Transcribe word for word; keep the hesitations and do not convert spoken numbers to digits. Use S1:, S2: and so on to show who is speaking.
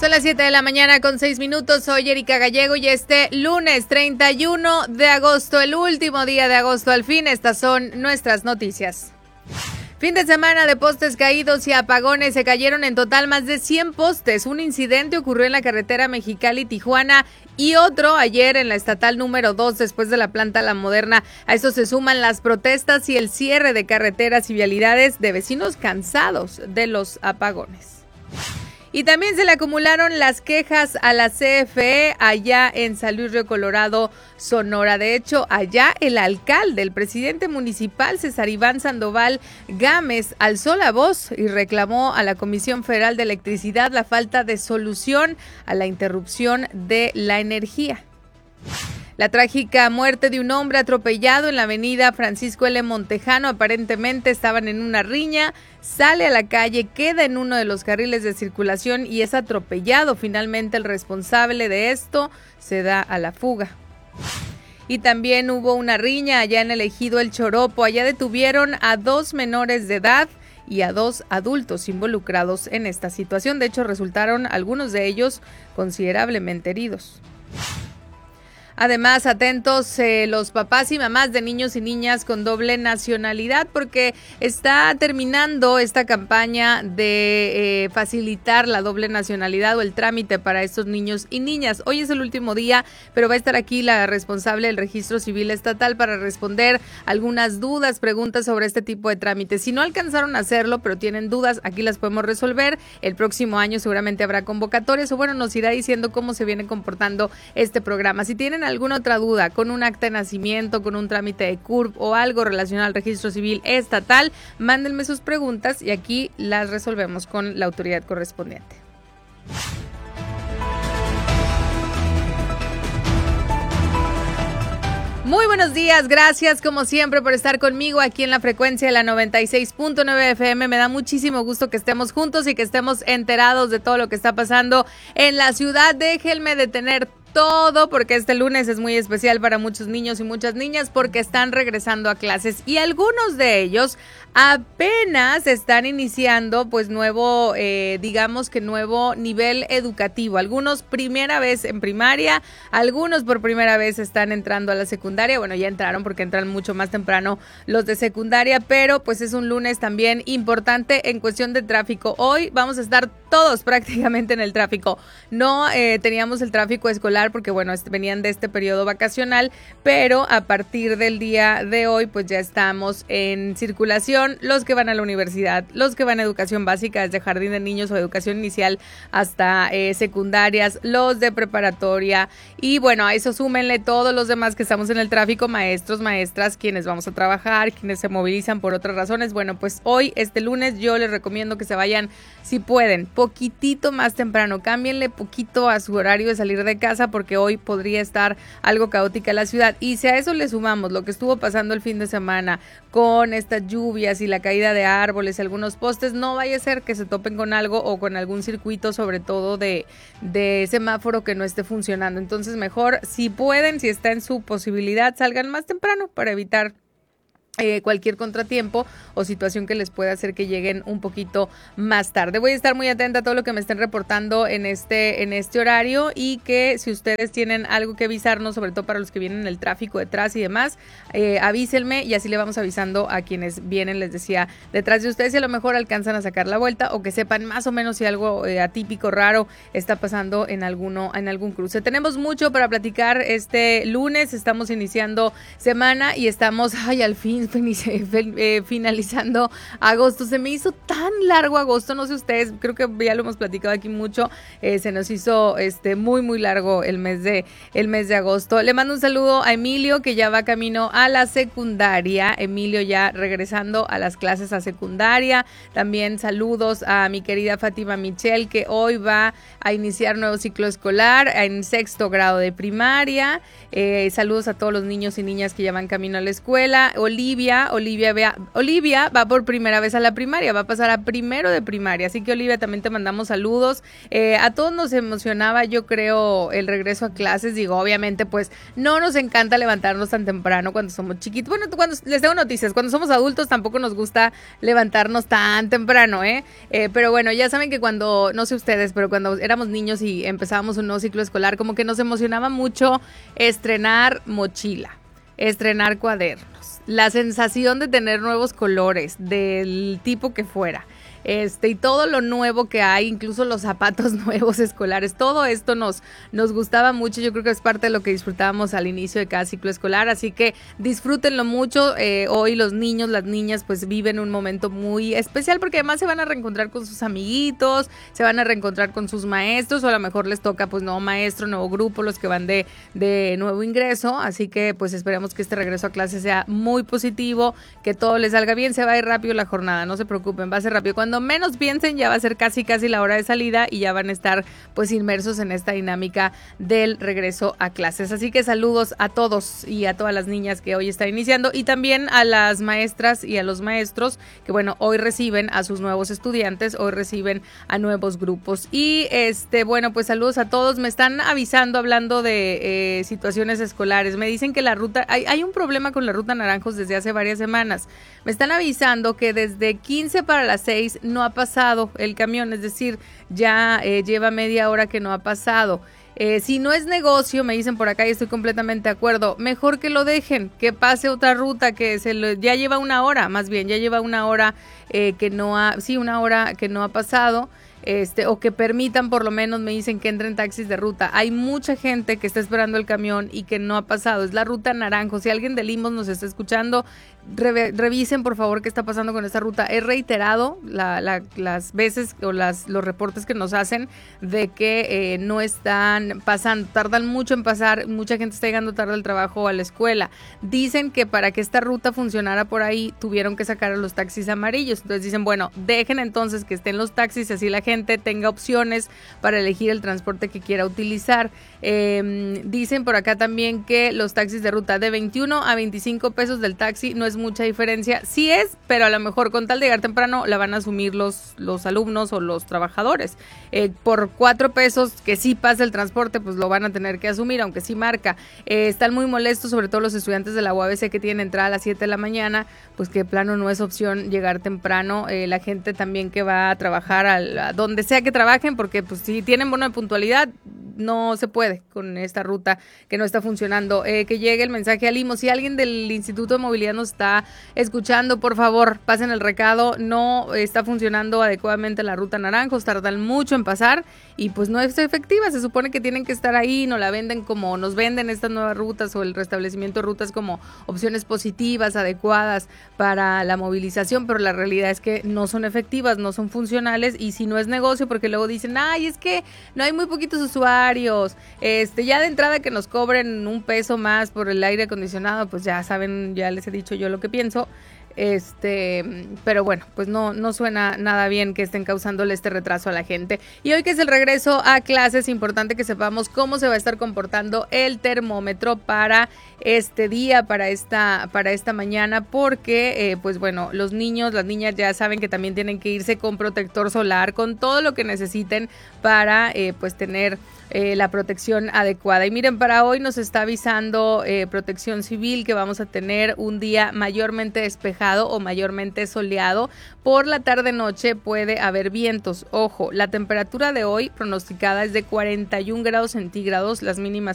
S1: Son las siete de la mañana con seis minutos, soy Erika Gallego y este lunes treinta y uno de agosto, el último día de agosto al fin, estas son nuestras noticias. Fin de semana de postes caídos y apagones, se cayeron en total más de cien postes. Un incidente ocurrió en la carretera Mexicali-Tijuana y otro ayer en la estatal número dos después de la planta La Moderna. A esto se suman las protestas y el cierre de carreteras y vialidades de vecinos cansados de los apagones. Y también se le acumularon las quejas a la C F E allá en San Luis Río Colorado, Sonora. De hecho, allá el alcalde, el presidente municipal, César Iván Sandoval Gámez, alzó la voz y reclamó a la Comisión Federal de Electricidad la falta de solución a la interrupción de la energía. La trágica muerte de un hombre atropellado en la avenida Francisco L. Montejano, aparentemente estaban en una riña, sale a la calle, queda en uno de los carriles de circulación y es atropellado. Finalmente el responsable de esto se da a la fuga. Y también hubo una riña allá en el ejido El Choropo, allá detuvieron a dos menores de edad y a dos adultos involucrados en esta situación. De hecho, resultaron algunos de ellos considerablemente heridos. Además, atentos eh, los papás y mamás de niños y niñas con doble nacionalidad, porque está terminando esta campaña de eh, facilitar la doble nacionalidad o el trámite para estos niños y niñas. Hoy es el último día, pero va a estar aquí la responsable del Registro Civil Estatal para responder algunas dudas, preguntas sobre este tipo de trámites. Si no alcanzaron a hacerlo, pero tienen dudas, aquí las podemos resolver. El próximo año seguramente habrá convocatorias o bueno, nos irá diciendo cómo se viene comportando este programa. Si tienen alguna otra duda con un acta de nacimiento, con un trámite de C U R P o algo relacionado al registro civil estatal, mándenme sus preguntas y aquí las resolvemos con la autoridad correspondiente. Muy buenos días, gracias como siempre por estar conmigo aquí en la frecuencia de la noventa y seis punto nueve F M. Me da muchísimo gusto que estemos juntos y que estemos enterados de todo lo que está pasando en la ciudad. Déjenme detener todo porque este lunes es muy especial para muchos niños y muchas niñas porque están regresando a clases y algunos de ellos apenas están iniciando pues nuevo, eh, digamos que nuevo nivel educativo. Algunos primera vez en primaria, algunos por primera vez están entrando a la secundaria. Bueno, ya entraron porque entran mucho más temprano los de secundaria, pero pues es un lunes también importante en cuestión de tráfico. Hoy vamos a estar todos prácticamente en el tráfico. No eh, teníamos el tráfico escolar porque bueno, venían de este periodo vacacional, pero a partir del día de hoy pues ya estamos en circulación, los que van a la universidad, los que van a educación básica desde jardín de niños o educación inicial hasta eh, secundarias, los de preparatoria y bueno, a eso súmenle todos los demás que estamos en el tráfico, maestros, maestras, quienes vamos a trabajar, quienes se movilizan por otras razones. Bueno, pues hoy, este lunes, yo les recomiendo que se vayan, si pueden, poquitito más temprano, cámbienle poquito a su horario de salir de casa porque hoy podría estar algo caótica la ciudad. Y si a eso le sumamos lo que estuvo pasando el fin de semana con estas lluvias y la caída de árboles, algunos postes, no vaya a ser que se topen con algo o con algún circuito, sobre todo de, de semáforo que no esté funcionando. Entonces mejor, si pueden, si está en su posibilidad, salgan más temprano para evitar Eh, cualquier contratiempo o situación que les pueda hacer que lleguen un poquito más tarde. Voy a estar muy atenta a todo lo que me estén reportando en este, en este horario y que si ustedes tienen algo que avisarnos, sobre todo para los que vienen en el tráfico detrás y demás, eh, avísenme y así le vamos avisando a quienes vienen, les decía, detrás de ustedes y a lo mejor alcanzan a sacar la vuelta o que sepan más o menos si algo eh, atípico, raro está pasando en alguno, en algún cruce. Tenemos mucho para platicar este lunes, estamos iniciando semana y estamos, ay, al fin finalizando agosto. Se me hizo tan largo agosto, no sé ustedes, creo que ya lo hemos platicado aquí mucho, eh, se nos hizo este muy muy largo el mes de el mes de agosto. Le mando un saludo a Emilio que ya va camino a la secundaria, Emilio ya regresando a las clases a secundaria. También saludos a mi querida Fátima Michel que hoy va a iniciar nuevo ciclo escolar en sexto grado de primaria. Eh, saludos a todos los niños y niñas que ya van camino a la escuela. Olivia Olivia. Olivia, vea, Olivia va por primera vez a la primaria, va a pasar a primero de primaria, así que Olivia también te mandamos saludos. Eh, a todos nos emocionaba, yo creo, el regreso a clases. Digo, obviamente pues no nos encanta levantarnos tan temprano cuando somos chiquitos. Bueno, cuando les tengo noticias, cuando somos adultos tampoco nos gusta levantarnos tan temprano, ¿eh? eh pero bueno, ya saben que cuando, no sé ustedes, pero cuando éramos niños y empezábamos un nuevo ciclo escolar, como que nos emocionaba mucho estrenar mochila, estrenar cuadernos, la sensación de tener nuevos colores, del tipo que fuera. Este, y todo lo nuevo que hay, incluso los zapatos nuevos escolares, todo esto nos, nos gustaba mucho. Yo creo que es parte de lo que disfrutábamos al inicio de cada ciclo escolar, así que disfrútenlo mucho. Eh, hoy los niños, las niñas pues viven un momento muy especial porque además se van a reencontrar con sus amiguitos, se van a reencontrar con sus maestros, o a lo mejor les toca pues nuevo maestro, nuevo grupo, los que van de, de nuevo ingreso, así que pues esperemos que este regreso a clase sea muy positivo, que todo les salga bien. Se va a ir rápido la jornada, no se preocupen, va a ser rápido. Cuando menos piensen ya va a ser casi casi la hora de salida y ya van a estar pues inmersos en esta dinámica del regreso a clases. Así que saludos a todos y a todas las niñas que hoy están iniciando, y también a las maestras y a los maestros que bueno, hoy reciben a sus nuevos estudiantes, hoy reciben a nuevos grupos. Y este bueno, pues saludos a todos. Me están avisando, hablando de eh, situaciones escolares, me dicen que la ruta, hay, hay un problema con la ruta Naranjos desde hace varias semanas. Me están avisando que desde quince para las seis no ha pasado el camión, es decir, ya eh, lleva media hora que no ha pasado. Eh, si no es negocio, me dicen por acá y estoy completamente de acuerdo, mejor que lo dejen, que pase otra ruta, que se lo, ya lleva una hora, más bien, ya lleva una hora eh, que no ha, sí, una hora que no ha pasado. Este, o que permitan por lo menos, me dicen, que entren taxis de ruta. Hay mucha gente que está esperando el camión y que no ha pasado. Es la ruta Naranjo. Si alguien de Limos nos está escuchando, re revisen por favor qué está pasando con esta ruta. He reiterado la, la, las veces o las, los reportes que nos hacen de que eh, no están pasando, tardan mucho en pasar, mucha gente está llegando tarde al trabajo o a la escuela. Dicen que para que esta ruta funcionara por ahí tuvieron que sacar a los taxis amarillos. Entonces dicen, bueno, dejen entonces que estén los taxis, así la gente tenga opciones para elegir el transporte que quiera utilizar. Eh, dicen por acá también que los taxis de ruta de veintiuno a veinticinco pesos del taxi no es mucha diferencia. Sí es, pero a lo mejor con tal de llegar temprano la van a asumir los, los alumnos o los trabajadores. Eh, por cuatro pesos que sí pasa el transporte, pues lo van a tener que asumir, aunque sí marca. Eh, están muy molestos, sobre todo los estudiantes de la U A B C que tienen entrada a las siete de la mañana, pues que de plano no es opción llegar temprano. Eh, la gente también que va a trabajar al, a donde sea que trabajen, porque pues si tienen bono de puntualidad, no se puede con esta ruta que no está funcionando. Eh, que llegue el mensaje a Limos. Si alguien del Instituto de Movilidad nos está escuchando, por favor, pasen el recado. No está funcionando adecuadamente la ruta Naranjos, tardan mucho en pasar y pues no es efectiva. Se supone que tienen que estar ahí, no la venden como nos venden estas nuevas rutas o el restablecimiento de rutas como opciones positivas, adecuadas para la movilización, pero la realidad es que no son efectivas, no son funcionales. Y si no es negocio, porque luego dicen, ay, es que no hay muy poquitos usuarios, este, ya de entrada que nos cobren un peso más por el aire acondicionado, pues ya saben, ya les he dicho yo lo que pienso. Este, pero bueno, pues no, no suena nada bien que estén causándole este retraso a la gente. Y hoy que es el regreso a clases, es importante que sepamos cómo se va a estar comportando el termómetro para este día, para esta, para esta mañana, porque eh, pues bueno, los niños, las niñas ya saben que también tienen que irse con protector solar, con todo lo que necesiten para eh, pues tener Eh, la protección adecuada. Y miren, para hoy nos está avisando eh, Protección Civil que vamos a tener un día mayormente despejado o mayormente soleado. Por la tarde-noche puede haber vientos. Ojo, la temperatura de hoy pronosticada es de cuarenta y un grados centígrados, las mínimas